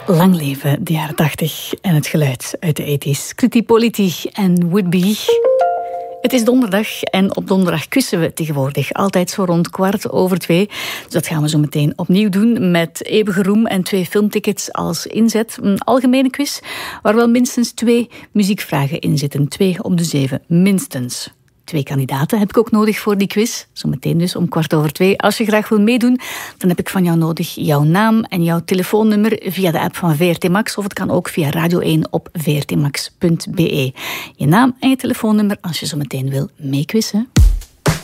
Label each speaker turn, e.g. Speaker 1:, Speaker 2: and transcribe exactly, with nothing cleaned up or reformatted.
Speaker 1: Lang leven de jaren tachtig en het geluid uit de tachtiger. Scritti Politti en Would Be. Het is donderdag en op donderdag quizzen we tegenwoordig altijd zo rond kwart over twee. Dus dat gaan we zo meteen opnieuw doen met eeuwige roem en twee filmtickets als inzet. Een algemene quiz waar wel minstens twee muziekvragen in zitten. Twee op de zeven, minstens. Twee kandidaten heb ik ook nodig voor die quiz. Zometeen dus om kwart over twee. Als je graag wil meedoen, dan heb ik van jou nodig jouw naam en jouw telefoonnummer via de app van V R T Max. Of het kan ook via Radio één op v r t max punt b e. Je naam en je telefoonnummer als je zometeen wil meequizzen.